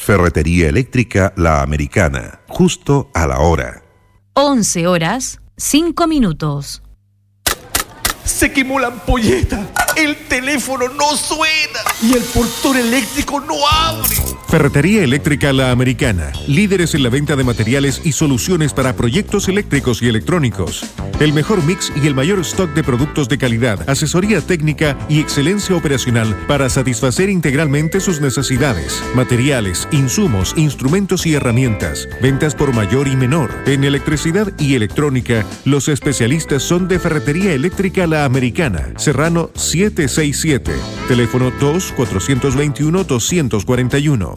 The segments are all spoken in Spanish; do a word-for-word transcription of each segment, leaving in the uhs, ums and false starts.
Ferretería Eléctrica La Americana, justo a la hora. once horas, cinco minutos. Se quemó la ampolleta, el teléfono no suena y el portón eléctrico no abre. Ferretería Eléctrica La Americana, líderes en la venta de materiales y soluciones para proyectos eléctricos y electrónicos. El mejor mix y el mayor stock de productos de calidad, asesoría técnica y excelencia operacional para satisfacer integralmente sus necesidades. Materiales, insumos, instrumentos y herramientas. Ventas por mayor y menor. En electricidad y electrónica, los especialistas son de Ferretería Eléctrica La Americana, Serrano setecientos sesenta y siete, teléfono dos cuatro dos uno dos cuatro uno.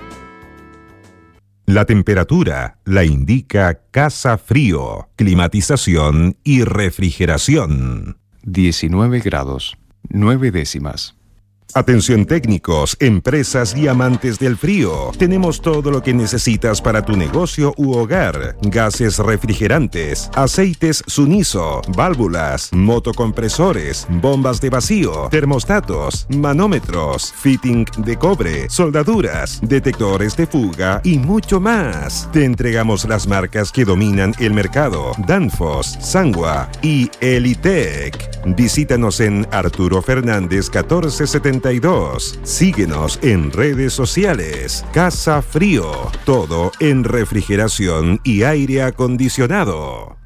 La temperatura la indica Casa Frío, climatización y refrigeración. diecinueve grados, nueve décimas. Atención técnicos, empresas y amantes del frío. Tenemos todo lo que necesitas para tu negocio u hogar. Gases refrigerantes, aceites Suniso, válvulas, motocompresores, bombas de vacío, termostatos, manómetros, fitting de cobre, soldaduras, detectores de fuga y mucho más. Te entregamos las marcas que dominan el mercado: Danfoss, Sangwa y Elitec. Visítanos en Arturo Fernández catorce setenta y dos. Síguenos en redes sociales. Casa Frío, todo en refrigeración y aire acondicionado.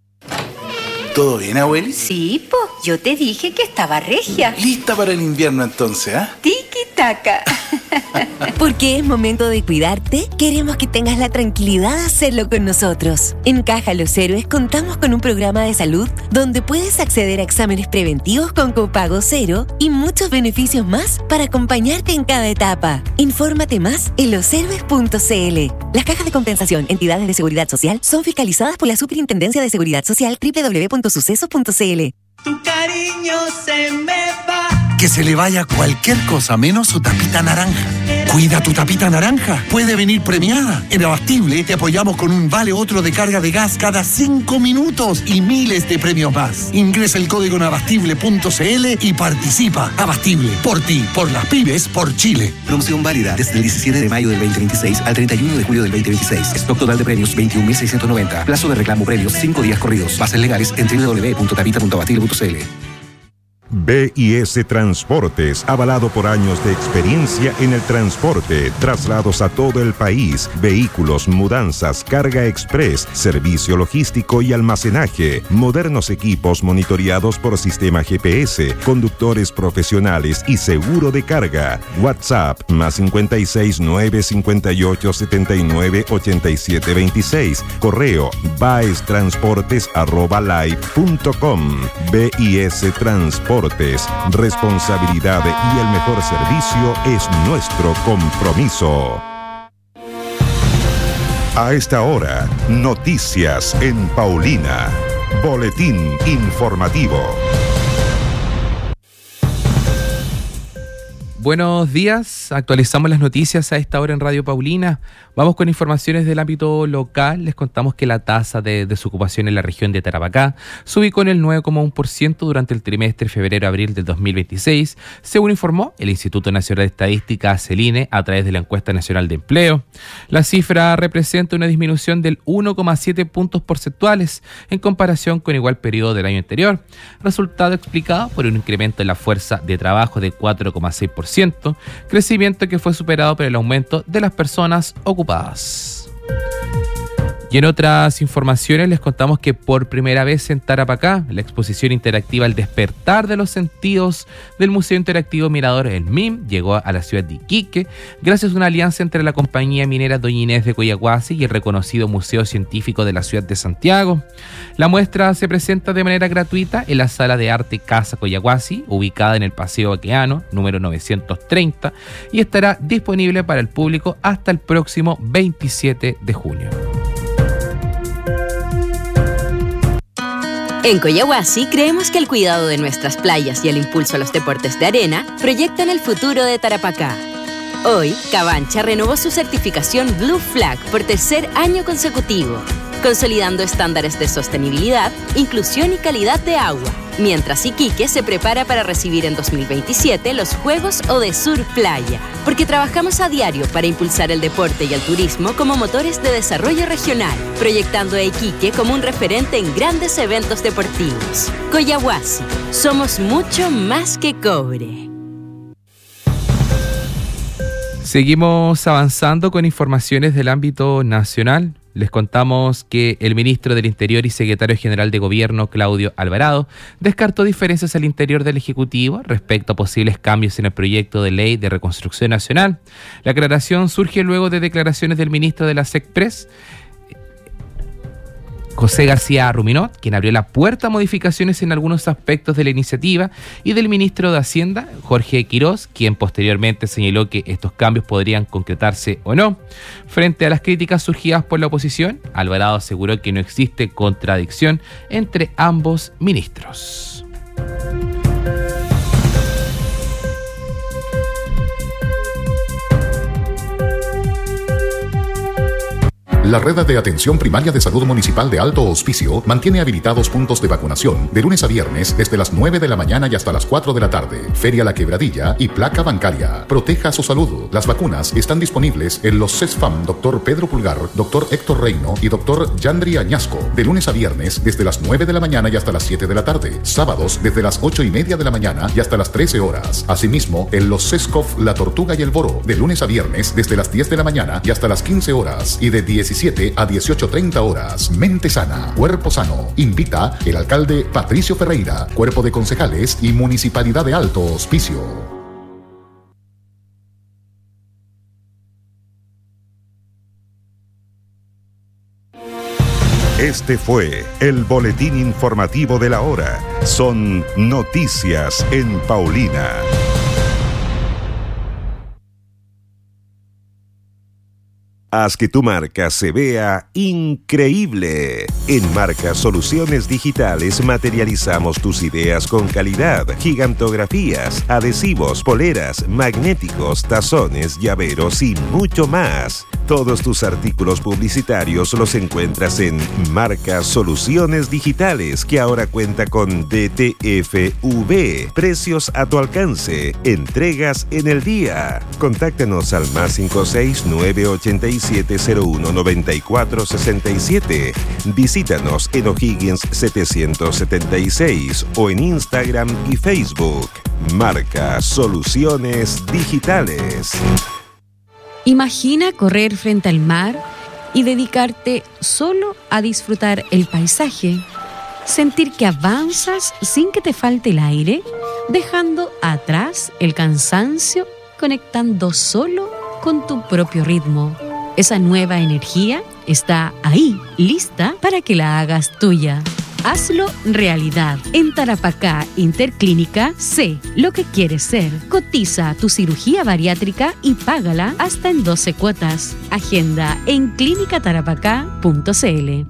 ¿Todo bien, abueli? Sí, po. Yo te dije que estaba regia. ¿Lista para el invierno entonces, ah? ¿eh? Tiki-taka. Porque es momento de cuidarte, queremos que tengas la tranquilidad de hacerlo con nosotros. En Caja Los Héroes contamos con un programa de salud donde puedes acceder a exámenes preventivos con copago cero y muchos beneficios más para acompañarte en cada etapa. Infórmate más en los héroes punto c l. Las cajas de compensación, entidades de seguridad social, son fiscalizadas por la Superintendencia de Seguridad Social doble u doble u doble u punto sucesos punto c l. Tu cariño se me va. Que se le vaya cualquier cosa menos su tapita naranja. Cuida tu tapita naranja. Puede venir premiada. En Abastible te apoyamos con un vale otro de carga de gas cada cinco minutos y miles de premios más. Ingresa el código en abastible punto c l y participa. Abastible. Por ti, por las pymes, por Chile. Promoción válida desde el diecisiete de mayo del veinte veintiséis al treinta y uno de julio del veinte veintiséis. Stock total de premios veintiún mil seiscientos noventa. Plazo de reclamo premios cinco días corridos. Bases legales en doble u doble u doble u punto tapita punto abastible punto c l. B I S Transportes, avalado por años de experiencia en el transporte, traslados a todo el país, vehículos, mudanzas, carga express, servicio logístico y almacenaje, modernos equipos monitoreados por sistema G P S, conductores profesionales y seguro de carga. WhatsApp más cincuenta y seis, nueve cincuenta y ocho, setenta y nueve, ochenta y siete veintiséis. Correo baestransportes arroba live punto com. B I S Transportes. Responsabilidad y el mejor servicio es nuestro compromiso. A esta hora, noticias en Paulina. Boletín informativo. Buenos días, actualizamos las noticias a esta hora en Radio Paulina. Vamos con informaciones del ámbito local. Les contamos que la tasa de desocupación en la región de Tarapacá se ubicó en el nueve coma uno por ciento durante el trimestre febrero-abril del dos mil veintiséis, según informó el Instituto Nacional de Estadística, CELINE, a través de la Encuesta Nacional de Empleo. La cifra representa una disminución del uno coma siete puntos porcentuales en comparación con igual periodo del año anterior, resultado explicado por un incremento en la fuerza de trabajo de cuatro coma seis por ciento, crecimiento que fue superado por el aumento de las personas ocupadas. Y en otras informaciones les contamos que por primera vez en Tarapacá, la exposición interactiva El despertar de los sentidos del Museo Interactivo Mirador, el M I M, llegó a la ciudad de Iquique gracias a una alianza entre la compañía minera Doña Inés de Coyahuasi y el reconocido Museo Científico de la ciudad de Santiago. La muestra se presenta de manera gratuita en la Sala de Arte Casa Coyahuasi, ubicada en el Paseo Baqueano, número novecientos treinta, y estará disponible para el público hasta el próximo veintisiete de junio. En Coyahuasi creemos que el cuidado de nuestras playas y el impulso a los deportes de arena proyectan el futuro de Tarapacá. Hoy, Cabancha renovó su certificación Blue Flag por tercer año consecutivo, consolidando estándares de sostenibilidad, inclusión y calidad de agua, mientras Iquique se prepara para recibir en dos mil veintisiete los Juegos Odesur Playa, porque trabajamos a diario para impulsar el deporte y el turismo como motores de desarrollo regional, proyectando a Iquique como un referente en grandes eventos deportivos. Collahuasi, somos mucho más que cobre. Seguimos avanzando con informaciones del ámbito nacional. Les contamos que el ministro del Interior y secretario general de Gobierno, Claudio Alvarado, descartó diferencias al interior del Ejecutivo respecto a posibles cambios en el proyecto de ley de reconstrucción nacional. La aclaración surge luego de declaraciones del ministro de la SECPRES, José García Ruminot, quien abrió la puerta a modificaciones en algunos aspectos de la iniciativa, y del ministro de Hacienda, Jorge Quirós, quien posteriormente señaló que estos cambios podrían concretarse o no. Frente a las críticas surgidas por la oposición, Alvarado aseguró que no existe contradicción entre ambos ministros. La Red de Atención Primaria de Salud Municipal de Alto Hospicio mantiene habilitados puntos de vacunación de lunes a viernes desde las nueve de la mañana y hasta las cuatro de la tarde. Feria La Quebradilla y Placa Bancaria. Proteja su salud. Las vacunas están disponibles en los CESFAM Doctor Pedro Pulgar, Doctor Héctor Reino y Doctor Yandri Añasco, de lunes a viernes desde las nueve de la mañana y hasta las siete de la tarde. Sábados desde las ocho y media de la mañana y hasta las trece horas. Asimismo, en los CESCOF La Tortuga y el Boro, de lunes a viernes desde las diez de la mañana y hasta las quince horas y de diecisiete a dieciocho treinta horas. Mente sana, cuerpo sano. Invita el alcalde Patricio Ferreira, cuerpo de concejales y Municipalidad de Alto Hospicio. Este fue el boletín informativo de la hora. Son noticias en Paulina. Haz que tu marca se vea increíble. En Marca Soluciones Digitales materializamos tus ideas con calidad, gigantografías, adhesivos, poleras, magnéticos, tazones, llaveros y mucho más. Todos tus artículos publicitarios los encuentras en Marca Soluciones Digitales, que ahora cuenta con D T F V, precios a tu alcance, entregas en el día. Contáctanos al más cinco seis nueve ocho siete cero uno nueve cuatro seis siete. Visítanos en O'Higgins setecientos setenta y seis o en Instagram y Facebook. Marca Soluciones Digitales. Imagina correr frente al mar y dedicarte solo a disfrutar el paisaje. Sentir que avanzas sin que te falte el aire, dejando atrás el cansancio, conectando solo con tu propio ritmo. Esa nueva energía está ahí, lista para que la hagas tuya. Hazlo realidad. En Tarapacá Interclínica, sé lo que quieres ser. Cotiza tu cirugía bariátrica y págala hasta en doce cuotas. Agenda en clínica tarapacá punto c l.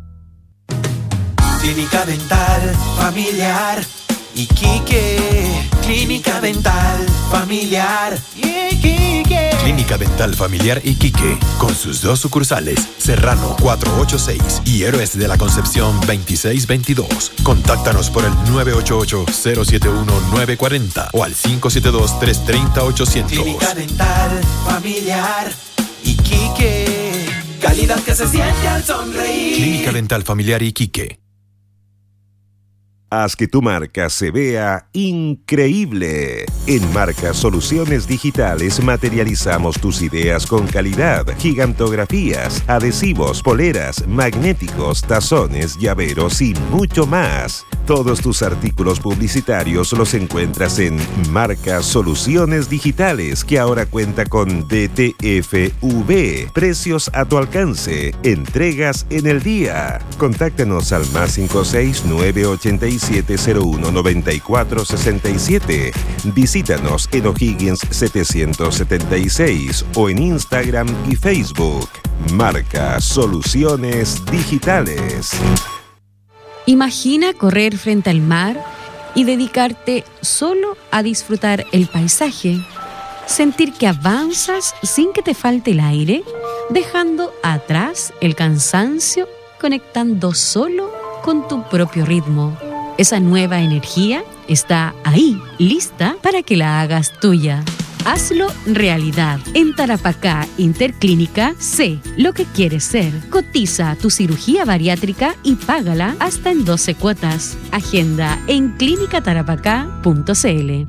Clínica Dental Familiar Iquique. Clínica Dental Familiar Iquique. Clínica Dental Familiar Iquique, con sus dos sucursales, Serrano cuatrocientos ochenta y seis y Héroes de la Concepción veintiséis veintidós. Contáctanos por el nueve ocho ocho, cero siete uno, nueve cuatro cero o al cinco siete dos, tres tres cero, ochocientos. Clínica Dental Familiar Iquique. Calidad que se siente al sonreír. Clínica Dental Familiar Iquique. Haz que tu marca se vea increíble. En Marca Soluciones Digitales materializamos tus ideas con calidad, gigantografías, adhesivos, poleras, magnéticos, tazones, llaveros y mucho más. Todos tus artículos publicitarios los encuentras en Marca Soluciones Digitales, que ahora cuenta con D T F V, precios a tu alcance, entregas en el día. Contáctanos al más cinco seis nueve ocho siete cero uno nueve cuatro seis siete. Visítanos en O'Higgins setecientos setenta y seis o en Instagram y Facebook. Marca Soluciones Digitales. Imagina correr frente al mar y dedicarte solo a disfrutar el paisaje. Sentir que avanzas sin que te falte el aire, dejando atrás el cansancio, conectando solo con tu propio ritmo. Esa nueva energía está ahí, lista para que la hagas tuya. Hazlo realidad. En Tarapacá Interclínica, sé lo que quieres ser. Cotiza tu cirugía bariátrica y págala hasta en doce cuotas. Agenda en clínica tarapacá punto c l.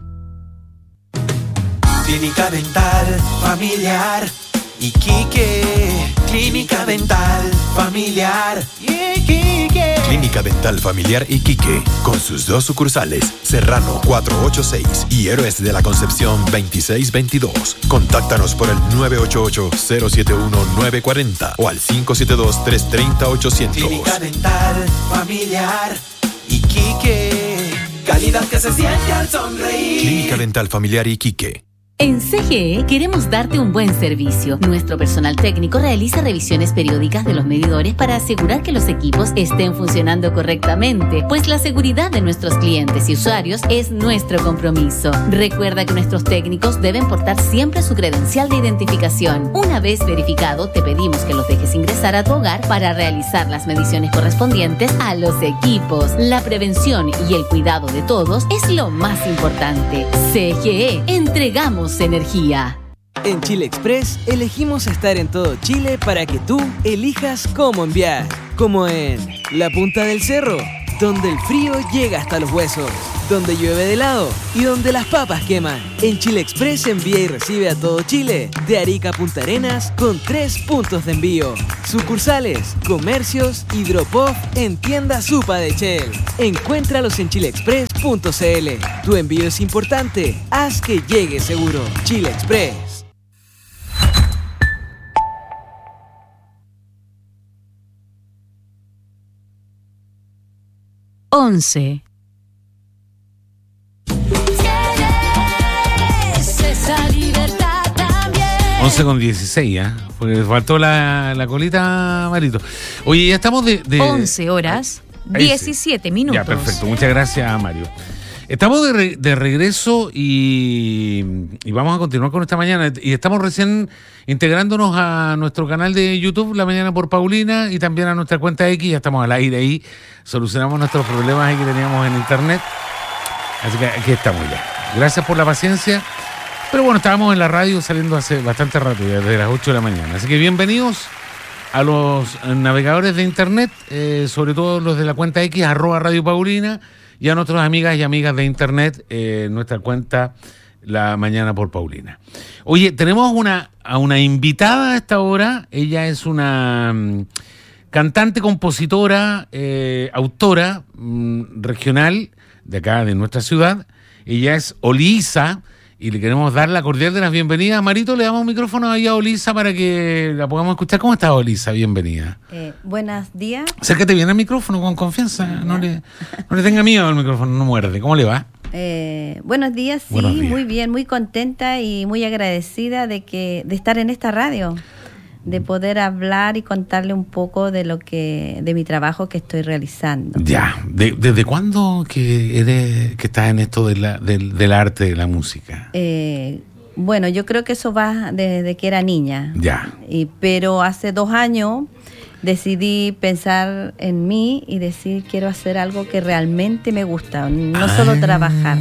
Clínica Dental Familiar Iquique. Clínica Dental Familiar Iquique. Clínica Dental Familiar Iquique, con sus dos sucursales, Serrano cuatrocientos ochenta y seis y Héroes de la Concepción veintiséis veintidós. Contáctanos por el nueve ocho ocho, cero siete uno, nueve cuatro cero o al cinco siete dos, tres tres cero, ochocientos. Clínica Dental Familiar Iquique. Calidad que se siente al sonreír. Clínica Dental Familiar Iquique. En C G E queremos darte un buen servicio. Nuestro personal técnico realiza revisiones periódicas de los medidores para asegurar que los equipos estén funcionando correctamente, pues la seguridad de nuestros clientes y usuarios es nuestro compromiso. Recuerda que nuestros técnicos deben portar siempre su credencial de identificación. Una vez verificado, te pedimos que los dejes ingresar a tu hogar para realizar las mediciones correspondientes a los equipos. La prevención y el cuidado de todos es lo más importante. C G E, entregamos energía. En Chile Express elegimos estar en todo Chile para que tú elijas cómo enviar. Como en la punta del cerro, donde el frío llega hasta los huesos, donde llueve de helado y donde las papas queman. En Chile Express envía y recibe a todo Chile, de Arica a Punta Arenas, con tres puntos de envío. Sucursales, comercios y drop-off en tienda Supa de Shell. Encuéntralos en chile express punto c l. Tu envío es importante, haz que llegue seguro. Chile Express. once. once con dieciséis, ¿eh? Porque faltó la, la colita, Marito. Oye, ya estamos de... de once horas, diecisiete minutos. Ya, perfecto. Muchas gracias, Mario. Estamos de, re, de regreso y, y vamos a continuar con esta mañana. Y estamos recién integrándonos a nuestro canal de YouTube, La Mañana por Paulina, y también a nuestra cuenta X. Ya estamos al aire ahí. Solucionamos nuestros problemas ahí que teníamos en internet. Así que aquí estamos ya. Gracias por la paciencia. Pero bueno, estábamos en la radio saliendo hace bastante rato, desde las ocho de la mañana. Así que bienvenidos a los navegadores de internet, eh, sobre todo los de la cuenta X, arroba Radio Paulina, y a nuestras amigas y amigas de internet, eh, nuestra cuenta La Mañana por Paulina. Oye, tenemos una, a una invitada a esta hora. Ella es una um, cantante, compositora, eh, autora um, regional de acá, de nuestra ciudad. Ella es Olisa. Y le queremos dar la cordial de las bienvenidas. Marito, le damos micrófono ahí a Olisa para que la podamos escuchar. ¿Cómo estás, Olisa? Bienvenida. Eh, buenos días. Acércate bien al micrófono con confianza. No le, no le tenga miedo al micrófono, no muerde. ¿Cómo le va? Eh, buenos días, sí, buenos días. Muy bien, muy contenta y muy agradecida de que de estar en esta radio, de poder hablar y contarle un poco de lo que de mi trabajo que estoy realizando. Ya, ¿De, ¿desde cuándo que eres que estás en esto de la, del, del arte de la música? Eh, bueno, yo creo que eso va desde que era niña. Ya. Y, pero hace dos años decidí pensar en mí y decir quiero hacer algo que realmente me gusta, no ah, solo trabajar.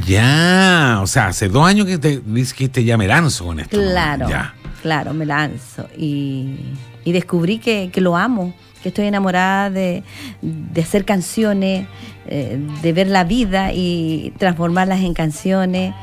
Ya, o sea, hace dos años que te dijiste ya me lanzo con esto. Claro. ¿No? Ya. Claro, me lanzo y, y descubrí que, que lo amo, que estoy enamorada de, de hacer canciones, eh, de ver la vida y transformarlas en canciones.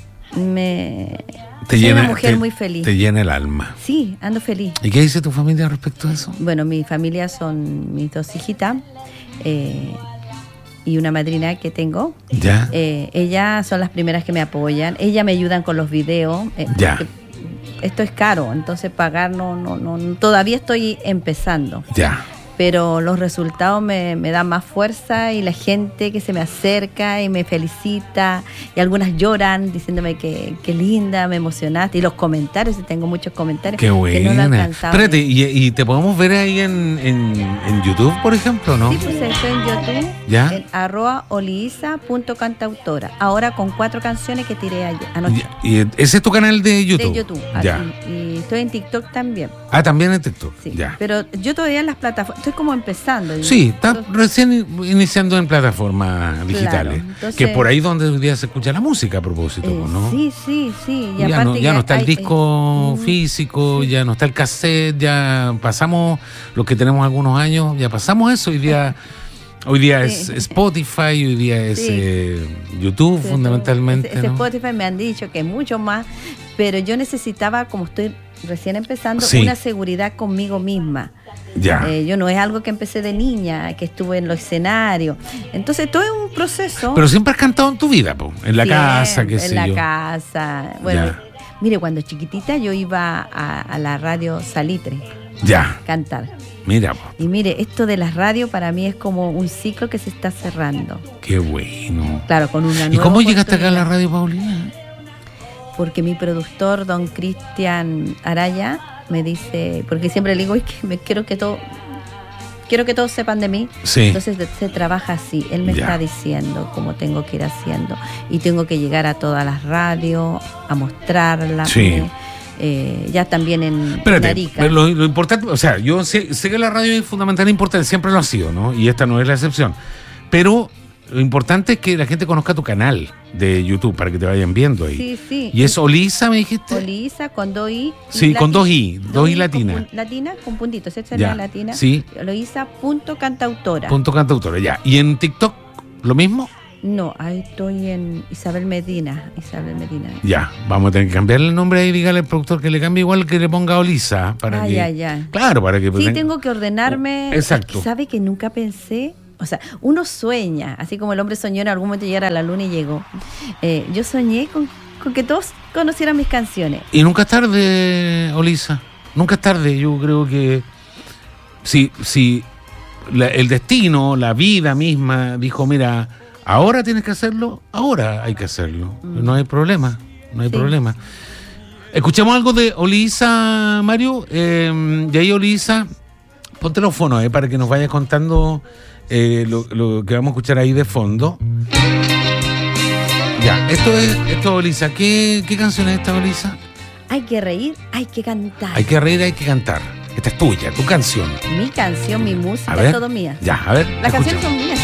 Me te soy llena, una mujer te, muy feliz. Te llena el alma. Sí, ando feliz. ¿Y qué dice tu familia respecto a eso? Bueno, mi familia son mis dos hijitas eh, y una madrina que tengo. Ya. Eh, ellas son las primeras que me apoyan. Ellas me ayudan con los videos. Eh, ya. Esto es caro, entonces pagar no, no, no, todavía estoy empezando. Ya. Pero los resultados me, me dan más fuerza y la gente que se me acerca y me felicita y algunas lloran diciéndome que, que linda, me emocionaste, y los comentarios, y tengo muchos comentarios. Qué buena. Que no lo alcanzaba. Espérate, ¿y, ¿y te podemos ver ahí en, en, en YouTube, por ejemplo, no? Sí, pues estoy en YouTube, ¿ya? En arroba oliisa punto cantautora, ahora con cuatro canciones que tiré ayer, anoche. ¿Y ese es tu canal de YouTube? De YouTube, ya. Y, y estoy en TikTok también. Ah, también en TikTok, sí, ya. Pero yo todavía en las plataformas, estoy como empezando. Sí, está recién iniciando en plataformas digitales. Claro, entonces, que es por ahí donde hoy día se escucha la música a propósito, eh, ¿no? Sí, sí, sí. Y ya no, ya que no está hay, el disco hay, físico, sí. Ya no está el cassette, ya pasamos, los que tenemos algunos años, ya pasamos eso. Hoy día, hoy día sí. es Spotify, hoy día es sí. eh, YouTube, sí, fundamentalmente. Ese, ese ¿no? Spotify me han dicho que es mucho más, pero yo necesitaba, como estoy recién empezando, sí. una seguridad conmigo misma. Ya. Eh, yo no es algo que empecé de niña, que estuve en los escenarios. Entonces todo es un proceso. Pero siempre has cantado en tu vida, po, en la Siempre, casa, qué sé En la yo. casa. Bueno, ya. Mire, cuando chiquitita yo iba a, a la radio Salitre. Ya. A cantar. Mira, po. Y mire, esto de las radios para mí es como un ciclo que se está cerrando. Qué bueno. Claro, con una nueva. ¿Y cómo llegaste acá a la radio, Paulina? Porque mi productor, don Cristian Araya, me dice, porque siempre le digo, es que me quiero que todo, quiero que todos sepan de mí. Sí. Entonces se trabaja así. Él me ya. está diciendo cómo tengo que ir haciendo. Y tengo que llegar a todas las radios, a mostrarla. Sí. Eh, ya también en Espérate, Arica. Lo, lo importante, o sea, yo sé, sé que la radio es fundamental e importante, siempre lo ha sido, ¿no? Y esta no es la excepción. Pero lo importante es que la gente conozca tu canal de YouTube para que te vayan viendo ahí. Sí, sí. ¿Y es Olisa, me dijiste? Olisa con dos i. Sí, con dos i, dos i latina. Con, latina con puntitos, esa es ya. la latina. Sí. Olisa punto cantautora. Punto cantautora, ya. ¿Y en TikTok lo mismo? No, ahí estoy en Isabel Medina. Isabel Medina. Ya, vamos a tener que cambiarle el nombre ahí, dígale al productor que le cambie igual que le ponga Olisa. Para ah, que, ya, ya. Claro, para que... Sí, tenga... tengo que ordenarme. Oh, exacto. ¿Sabe que nunca pensé? O sea, uno sueña, así como el hombre soñó en algún momento llegar a la luna y llegó. Eh, yo soñé con, con que todos conocieran mis canciones. Y nunca es tarde, Olisa. Nunca es tarde. Yo creo que si, si la, el destino, la vida misma dijo, mira, ahora tienes que hacerlo, ahora hay que hacerlo. Mm. No hay problema, no hay sí. problema. Escuchemos algo de Olisa, Mario. Eh, y ahí, Olisa, ponte los fonos eh, para que nos vayas contando... Eh, lo, lo que vamos a escuchar ahí de fondo. Ya, esto es, esto, Olisa, ¿qué, qué canción es esta, Olisa? Hay que reír, hay que cantar. Hay que reír, hay que cantar. Esta es tuya, tu canción. Mi canción, mi música, es todo mía. Ya, a ver. Las canciones son mías.